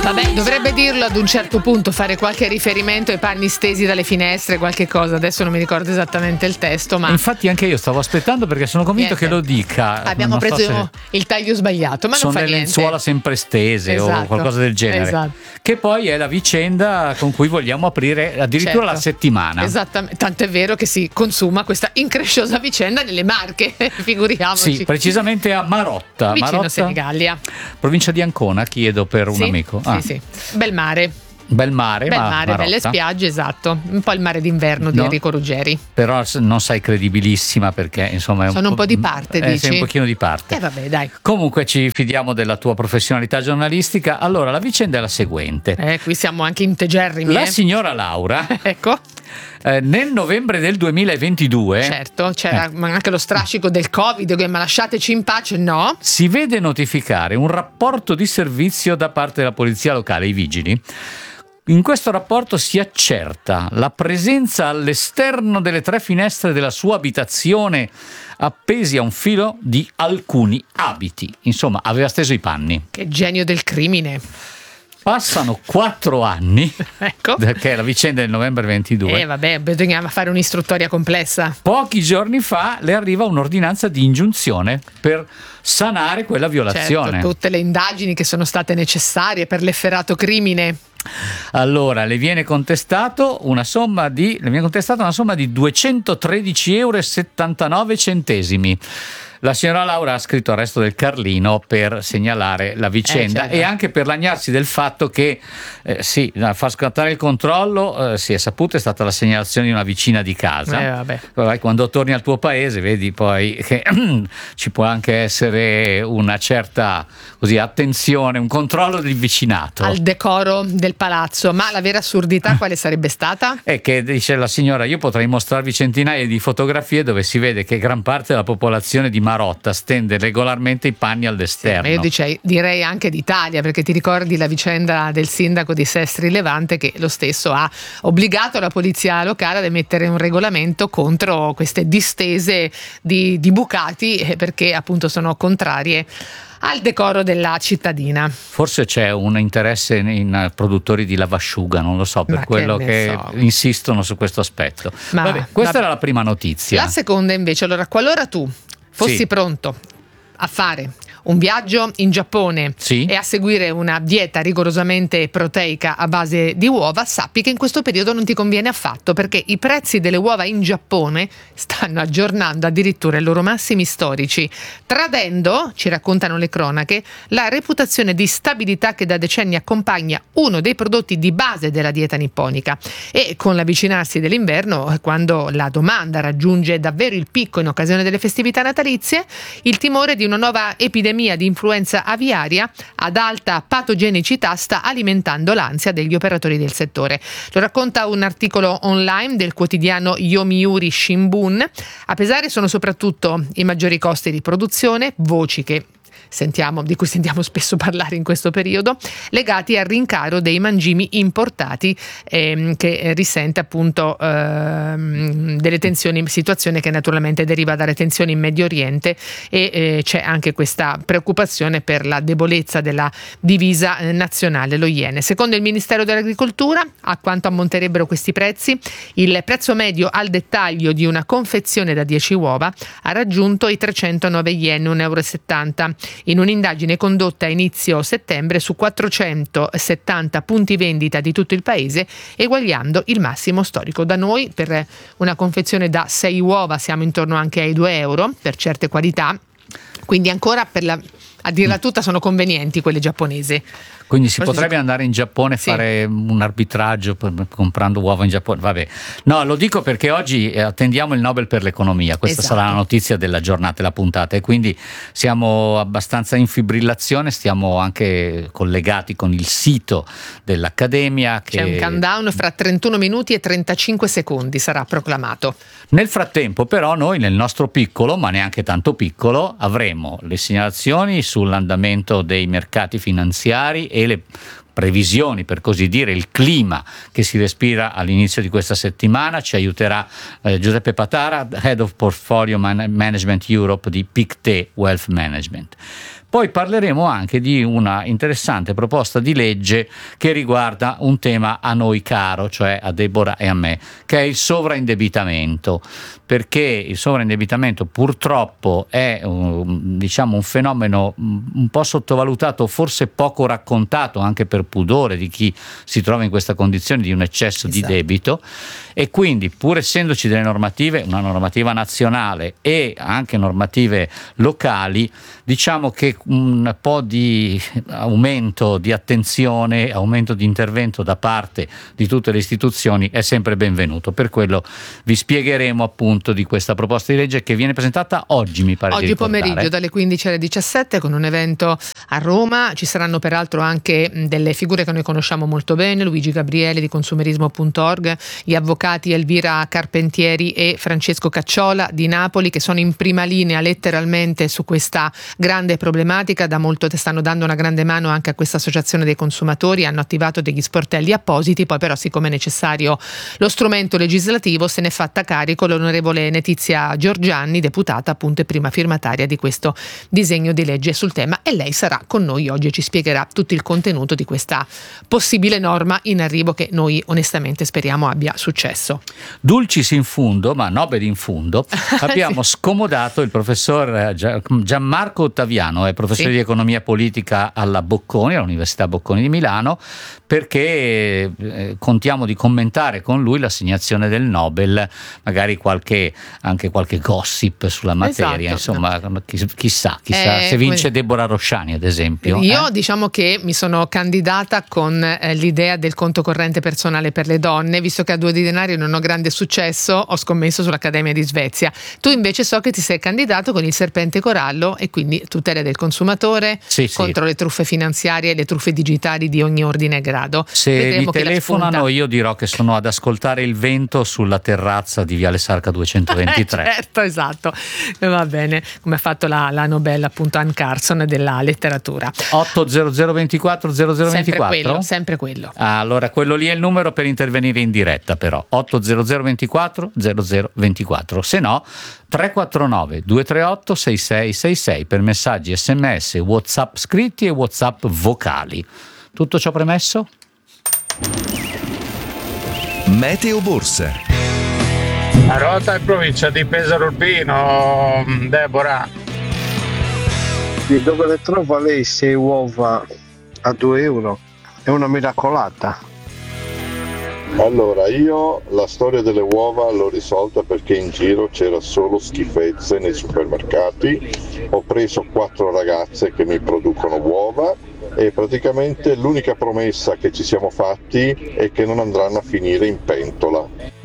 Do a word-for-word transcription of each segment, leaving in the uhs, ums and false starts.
Vabbè, dovrebbe dirlo ad un certo punto, fare qualche riferimento ai panni stesi dalle finestre, qualche cosa. Adesso non mi ricordo esattamente il testo, ma infatti anche io stavo aspettando, perché sono convinto niente, che lo dica. abbiamo Non so preso se il taglio sbagliato, ma non sono fa le niente. lenzuola sempre stese, esatto, o qualcosa del genere, esatto. Che poi è la vicenda con cui vogliamo aprire addirittura Certo, la settimana. Esattamente, tanto è vero che si consuma questa incresciosa vicenda nelle Marche, figuriamoci. Sì, precisamente a Marotta, vicino Marotta, Senigallia, provincia di Ancona, chiedo per un sì, amico. Sì, Ah. sì. Bel mare. Bel mare, Bel ma mare, Marotta. belle spiagge, esatto. Un po' il mare d'inverno di No, Enrico Ruggeri. Però non sei credibilissima, perché insomma è un Sono po', un po' di parte, eh, dici? sei un pochino di parte. Eh vabbè, dai. Comunque ci fidiamo della tua professionalità giornalistica. Allora, la vicenda è la seguente. Eh, qui siamo anche integerrimi. La eh. signora Laura, Ecco, eh, nel novembre del duemilaventidue, certo, c'era eh. anche lo strascico del Covid, che ma lasciateci in pace, no? si vede notificare un rapporto di servizio da parte della polizia locale, i vigili. In questo rapporto si accerta la presenza all'esterno delle tre finestre della sua abitazione, appesi a un filo, di alcuni abiti. Insomma, aveva steso i panni. Che genio del crimine. Passano quattro anni, Ecco. che è la vicenda del novembre ventidue. Eh vabbè, bisognava fare un'istruttoria complessa. Pochi giorni fa le arriva un'ordinanza di ingiunzione per sanare quella violazione. Certo, tutte le indagini che sono state necessarie per l'efferato crimine. Allora, le viene contestato una somma di le viene contestata una somma di duecentotredici euro e settantanove centesimi. La signora Laura ha scritto al Resto del Carlino per segnalare la vicenda, Eh, certo. e anche per lagnarsi del fatto che eh, sì, a far scattare il controllo, eh, si è saputo, è stata la segnalazione di una vicina di casa. Eh, vabbè. Poi, quando torni al tuo paese, vedi poi che ci può anche essere una certa così attenzione, un controllo del vicinato. Al decoro del palazzo. Ma la vera assurdità quale sarebbe stata? È che, dice la signora, io potrei mostrarvi centinaia di fotografie dove si vede che gran parte della popolazione di Marotta stende regolarmente i panni all'esterno. Io dice- direi anche d'Italia, perché ti ricordi la vicenda del sindaco di Sestri Levante, che lo stesso ha obbligato la polizia locale ad emettere un regolamento contro queste distese di, di bucati, eh, perché appunto sono contrarie al decoro della cittadina. Forse c'è un interesse in produttori di lavasciuga, non lo so, per Ma quello che che, ne so. insistono su questo aspetto. Ma- Vabbè, questa vabbè. era la prima notizia. La seconda invece, allora, qualora tu fossi Sì. pronto a fare un viaggio in Giappone Sì. e a seguire una dieta rigorosamente proteica a base di uova, sappi che in questo periodo non ti conviene affatto, perché i prezzi delle uova in Giappone stanno aggiornando addirittura i loro massimi storici, tradendo, ci raccontano le cronache, la reputazione di stabilità che da decenni accompagna uno dei prodotti di base della dieta nipponica. E con l'avvicinarsi dell'inverno, quando la domanda raggiunge davvero il picco in occasione delle festività natalizie, il timore di una nuova epidemia di influenza aviaria ad alta patogenicità sta alimentando l'ansia degli operatori del settore. Lo racconta un articolo online del quotidiano Yomiuri Shimbun. A pesare sono soprattutto i maggiori costi di produzione, voci che sentiamo, di cui sentiamo spesso parlare in questo periodo, legati al rincaro dei mangimi importati, ehm, che risente appunto ehm, delle tensioni, situazione che naturalmente deriva dalle tensioni in Medio Oriente, e eh, c'è anche questa preoccupazione per la debolezza della divisa eh, nazionale, lo iene. Secondo il Ministero dell'Agricoltura, a quanto ammonterebbero questi prezzi? Il prezzo medio al dettaglio di una confezione da dieci uova ha raggiunto i trecentonove yen, un euro e settanta, in un'indagine condotta a inizio settembre su quattrocentosettanta punti vendita di tutto il paese, eguagliando il massimo storico. Da noi per una confezione da sei uova siamo intorno anche ai due euro per certe qualità, quindi ancora, per la, a dirla tutta, sono convenienti quelle giapponesi. Quindi si Forse potrebbe si- andare in Giappone e Sì. fare un arbitraggio per- comprando uova in Giappone. Vabbè. No, lo dico perché oggi eh, attendiamo il Nobel per l'economia. Questa Esatto. sarà la notizia della giornata, la puntata, e quindi siamo abbastanza in fibrillazione. Stiamo anche collegati con il sito dell'Accademia. Che C'è un countdown fra trentuno minuti e trentacinque secondi, sarà proclamato. Nel frattempo però noi nel nostro piccolo, ma neanche tanto piccolo, avremo le segnalazioni sull'andamento dei mercati finanziari e le previsioni, per così dire, il clima che si respira all'inizio di questa settimana. Ci aiuterà eh, Giuseppe Patara, Head of Portfolio Man- Management Europe di Pictet Wealth Management. Poi parleremo anche di una interessante proposta di legge che riguarda un tema a noi caro, cioè a Deborah e a me, che è il sovraindebitamento, perché il sovraindebitamento purtroppo è un, diciamo un fenomeno un po' sottovalutato, forse poco raccontato anche per pudore di chi si trova in questa condizione di un eccesso esatto. di debito, e quindi pur essendoci delle normative, una normativa nazionale e anche normative locali, diciamo che un po' di aumento di attenzione, aumento di intervento da parte di tutte le istituzioni è sempre benvenuto. Per quello vi spiegheremo appunto di questa proposta di legge che viene presentata oggi, mi pare. Oggi pomeriggio dalle quindici alle diciassette con un evento a Roma. Ci saranno peraltro anche delle figure che noi conosciamo molto bene: Luigi Gabriele di consumerismo punto org, gli avvocati Elvira Carpentieri e Francesco Cacciola di Napoli, che sono in prima linea letteralmente su questa grande problematica. Da molto te stanno dando una grande mano anche a questa associazione dei consumatori, hanno attivato degli sportelli appositi. Poi però, siccome è necessario lo strumento legislativo, se ne è fatta carico l'onorevole Letizia Giorgianni, deputata appunto e prima firmataria di questo disegno di legge sul tema, e lei sarà con noi oggi e ci spiegherà tutto il contenuto di questa possibile norma in arrivo, che noi onestamente speriamo abbia successo. Dulcis in fundo, ma nobel in fundo, abbiamo sì. scomodato il professor Gianmarco Ottaviano, è professore sì. di economia politica alla Bocconi, all'Università Bocconi di Milano, perché eh, contiamo di commentare con lui l'assegnazione del Nobel, magari qualche anche qualche gossip sulla materia, esatto. insomma chissà, chissà eh, se vince Deborah Rosciani ad esempio. Io eh? diciamo che mi sono candidata con eh, l'idea del conto corrente personale per le donne, visto che a Due di Denari non ho grande successo, ho scommesso sull'Accademia di Svezia. Tu invece so che ti sei candidato con il Serpente Corallo, e quindi tutela del consumatore, sì, contro sì. le truffe finanziarie e le truffe digitali di ogni ordine e grado. Se Vedremo mi telefonano io dirò che sono ad ascoltare il vento sulla terrazza di Viale Sarca duecentoventitré. Eh, certo, esatto, va bene, come ha fatto la, la Nobel appunto Anne Carson della letteratura. otto zero zero ventiquattro zero zero ventiquattro sempre quello, sempre quello. Ah, allora quello lì è il numero per intervenire in diretta, però otto zero zero ventiquattro zero zero ventiquattro, se no tre quattro nove due tre otto sei sei sei sei per messaggi sms, WhatsApp scritti e WhatsApp vocali. Tutto ciò premesso? Meteo Borsa. A Rota in provincia di Pesaro Urbino, Deborah. Di dove le trova lei sei uova a due euro? È una miracolata. Allora, io la storia delle uova l'ho risolta perché in giro c'era solo schifezze nei supermercati. Ho preso quattro ragazze che mi producono uova e praticamente l'unica promessa che ci siamo fatti è che non andranno a finire in pentola.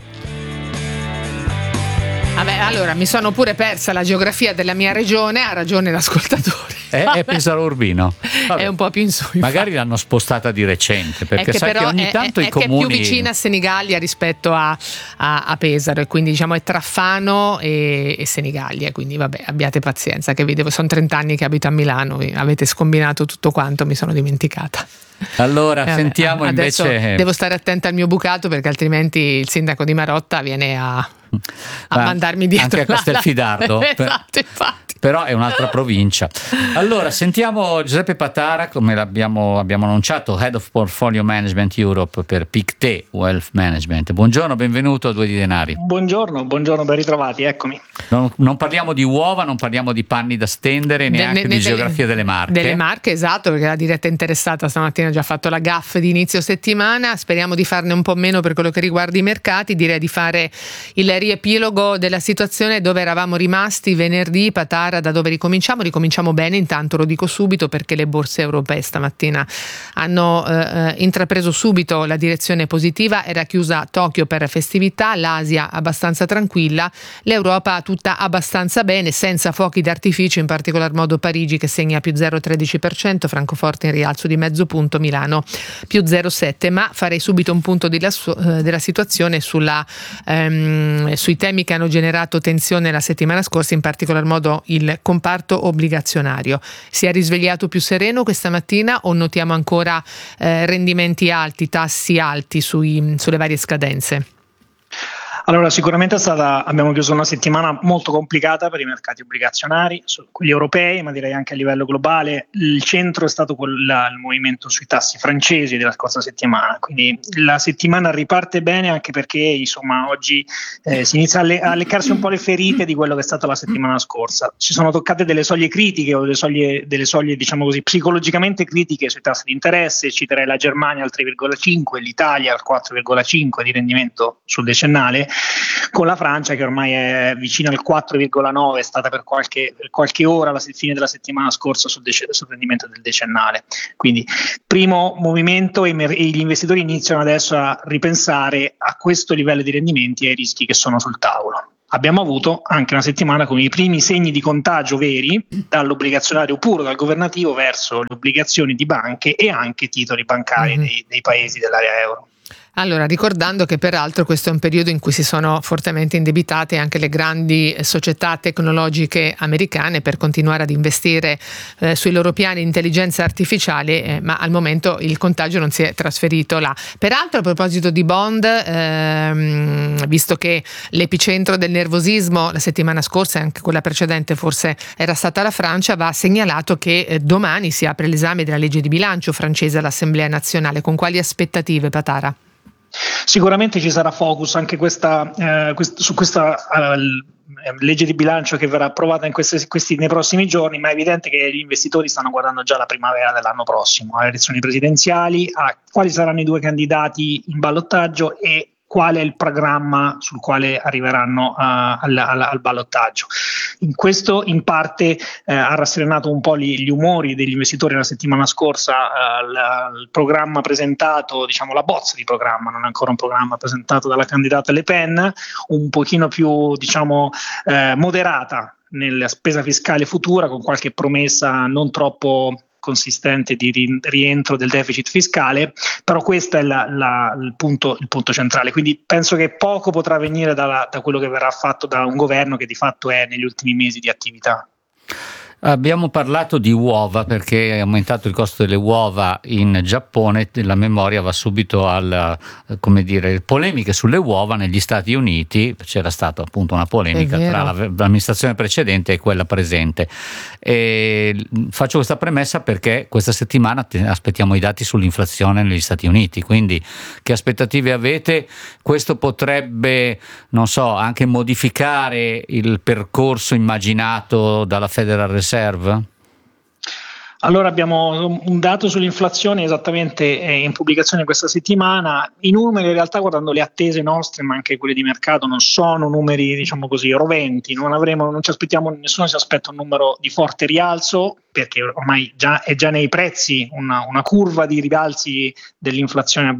Vabbè, allora mi sono pure persa la geografia della mia regione, ha ragione l'ascoltatore. È, è Pesaro Urbino. Vabbè. È un po' più in su. Magari l'hanno spostata di recente, perché che sai però che ogni è, tanto è, i è comuni... che è più vicina a Senigallia rispetto a, a, a Pesaro, e quindi diciamo è tra Fano e, e Senigallia, quindi vabbè, abbiate pazienza, che vi devo, sono trenta anni che abito a Milano, avete scombinato tutto quanto, mi sono dimenticata. Allora, vabbè, sentiamo adesso invece... devo stare attenta al mio bucato, perché altrimenti il sindaco di Marotta viene a, a Ma mandarmi dietro. anche a Castelfidardo. Esatto, infatti. Però è un'altra provincia. Allora, sentiamo Giuseppe Patara, come l'abbiamo abbiamo annunciato, Head of Portfolio Management Europe per Pictet Wealth Management. Buongiorno, benvenuto a Due di Denari. Buongiorno, buongiorno, ben ritrovati, eccomi. Non, non parliamo di uova, non parliamo di panni da stendere, neanche ne, ne, di geografia delle Marche. Delle Marche, esatto, perché la diretta interessata stamattina ha già fatto la gaffe di inizio settimana. Speriamo di farne un po' meno per quello che riguarda i mercati. Direi di fare il riepilogo della situazione dove eravamo rimasti venerdì. Patara, da dove ricominciamo? Ricominciamo bene, intanto lo dico subito, perché le borse europee stamattina hanno eh, intrapreso subito la direzione positiva. Era chiusa Tokyo per festività, l'Asia abbastanza tranquilla, l'Europa tutta abbastanza bene, senza fuochi d'artificio, in particolar modo Parigi che segna più zero virgola tredici per cento, Francoforte in rialzo di mezzo punto, Milano più zero virgola sette. Ma farei subito un punto della, della situazione sulla, ehm, sui temi che hanno generato tensione la settimana scorsa, in particolar modo il il comparto obbligazionario. Si è risvegliato più sereno questa mattina o notiamo ancora eh, rendimenti alti, tassi alti sui, sulle varie scadenze? Allora, sicuramente è stata, abbiamo chiuso una settimana molto complicata per i mercati obbligazionari, su quelli europei, ma direi anche a livello globale. Il centro è stato quel, la, il movimento sui tassi francesi della scorsa settimana, quindi la settimana riparte bene anche perché insomma oggi eh, si inizia a, le, a leccarsi un po' le ferite di quello che è stata la settimana scorsa. Si sono toccate delle soglie critiche o delle soglie, delle soglie diciamo così psicologicamente critiche sui tassi di interesse. Citerei la Germania al tre virgola cinque, l'Italia al quattro virgola cinque di rendimento sul decennale, con la Francia che ormai è vicina al quattro virgola nove, è stata per qualche, per qualche ora alla fine della settimana scorsa sul, dec- sul rendimento del decennale. Quindi primo movimento, e, mer- e gli investitori iniziano adesso a ripensare a questo livello di rendimenti e ai rischi che sono sul tavolo. Abbiamo avuto anche una settimana con i primi segni di contagio veri dall'obbligazionario puro, dal governativo verso le obbligazioni di banche e anche titoli bancari mm-hmm. dei, dei paesi dell'area euro. Allora, ricordando che peraltro questo è un periodo in cui si sono fortemente indebitate anche le grandi società tecnologiche americane per continuare ad investire eh, sui loro piani di intelligenza artificiale, eh, ma al momento il contagio non si è trasferito là. Peraltro, a proposito di bond, ehm, visto che l'epicentro del nervosismo la settimana scorsa e anche quella precedente forse era stata la Francia, va segnalato che eh, domani si apre l'esame della legge di bilancio francese all'Assemblea nazionale. Con quali aspettative, Patara? Sicuramente ci sarà focus anche questa, eh, quest- su questa uh, legge di bilancio che verrà approvata in questi, questi, nei prossimi giorni, ma è evidente che gli investitori stanno guardando già la primavera dell'anno prossimo, alle elezioni presidenziali, a quali saranno i due candidati in ballottaggio e qual è il programma sul quale arriveranno uh, al, al, al ballottaggio. In questo in parte eh, ha rasserenato un po' gli, gli umori degli investitori la settimana scorsa, uh, l, il programma presentato, diciamo la bozza di programma, non è ancora un programma presentato dalla candidata Le Pen, un pochino più diciamo eh, moderata nella spesa fiscale futura, con qualche promessa non troppo consistente di rientro del deficit fiscale, però questo è la, la, il, punto, il punto centrale, quindi penso che poco potrà venire da, da quello che verrà fatto da un governo che di fatto è negli ultimi mesi di attività. Abbiamo parlato di uova perché è aumentato il costo delle uova in Giappone, la memoria va subito al, come dire, polemiche sulle uova negli Stati Uniti. C'era stata appunto una polemica tra l'amministrazione precedente e quella presente. E faccio questa premessa perché questa settimana aspettiamo i dati sull'inflazione negli Stati Uniti, quindi che aspettative avete? Questo potrebbe, non so, anche modificare il percorso immaginato dalla Federal Reserve? Allora abbiamo un dato sull'inflazione esattamente in pubblicazione questa settimana. I numeri in realtà, guardando le attese nostre ma anche quelle di mercato, non sono numeri diciamo così roventi, non avremo, non ci aspettiamo, nessuno si aspetta un numero di forte rialzo perché ormai già, è già nei prezzi una, una curva di rialzi dell'inflazione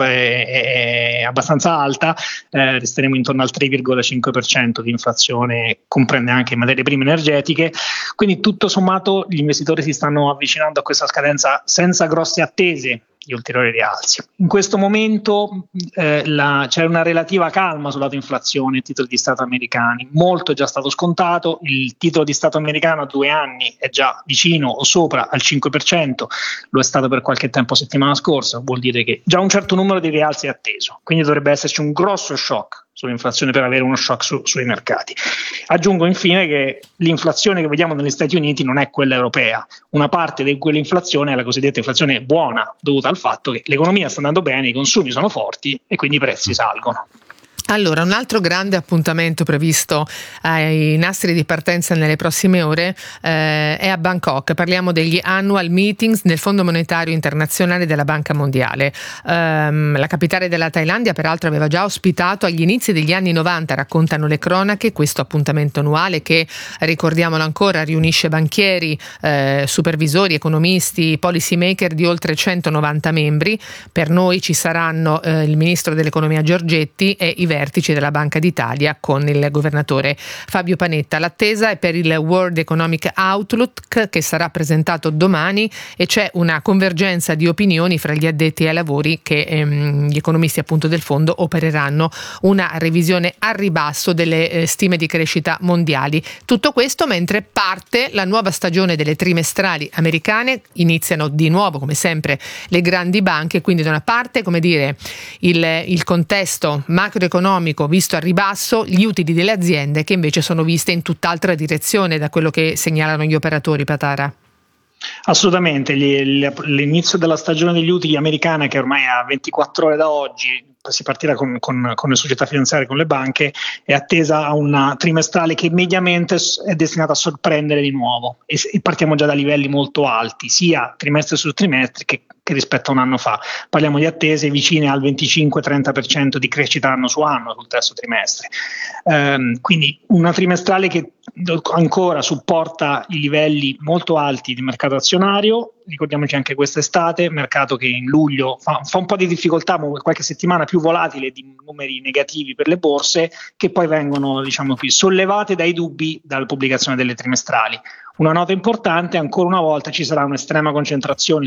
è, è abbastanza alta, eh, resteremo intorno al tre virgola cinque per cento di inflazione, comprende anche materie prime energetiche, quindi tutto sommato gli investitori si stanno avvicinando a questa scadenza senza grosse attese di ulteriori rialzi. In questo momento eh, la, c'è una relativa calma sul lato inflazione, titoli di Stato americani, molto è già stato scontato, il titolo di Stato americano a due anni è già vicino o sopra al cinque per cento, lo è stato per qualche tempo settimana scorsa, vuol dire che già un certo numero di rialzi è atteso, quindi dovrebbe esserci un grosso shock sull'inflazione per avere uno shock su, sui mercati. Aggiungo infine che l'inflazione che vediamo negli Stati Uniti non è quella europea, una parte di quell'inflazione è la cosiddetta inflazione buona, dovuta al fatto che l'economia sta andando bene, i consumi sono forti e quindi i prezzi salgono. Allora, un altro grande appuntamento previsto ai nastri di partenza nelle prossime ore eh, è a Bangkok. Parliamo degli annual meetings nel Fondo Monetario Internazionale della Banca Mondiale. Um, la capitale della Thailandia peraltro aveva già ospitato agli inizi degli anni novanta, raccontano le cronache, questo appuntamento annuale che, ricordiamolo ancora, riunisce banchieri, eh, supervisori, economisti, policy maker di oltre centonovanta membri. Per noi ci saranno eh, il ministro dell'economia Giorgetti e i vertici della Banca d'Italia con il governatore Fabio Panetta. L'attesa è per il World Economic Outlook che sarà presentato domani e c'è una convergenza di opinioni fra gli addetti ai lavori che ehm, gli economisti appunto del fondo opereranno una revisione al ribasso delle eh, stime di crescita mondiali. Tutto questo mentre parte la nuova stagione delle trimestrali americane, iniziano di nuovo come sempre le grandi banche, quindi da una parte come dire il, il contesto macroeconomico economico visto a ribasso, gli utili delle aziende che invece sono viste in tutt'altra direzione da quello che segnalano gli operatori, Patara. Assolutamente, l'inizio della stagione degli utili americana, che ormai ha ventiquattro ore da oggi, si partirà con, con, con le società finanziarie, con le banche, è attesa a una trimestrale che mediamente è destinata a sorprendere di nuovo, e, e partiamo già da livelli molto alti, sia trimestre su trimestre che, che rispetto a un anno fa. Parliamo di attese vicine al venticinque trenta per cento di crescita anno su anno sul terzo trimestre. Ehm, quindi una trimestrale che ancora supporta i livelli molto alti di mercato azionario. Ricordiamoci anche quest'estate, mercato che in luglio fa, fa un po' di difficoltà, qualche settimana più volatile, di numeri negativi per le borse, che poi vengono, diciamo qui, sollevate dai dubbi dalla pubblicazione delle trimestrali. Una nota importante: ancora una volta ci sarà un'estrema concentrazione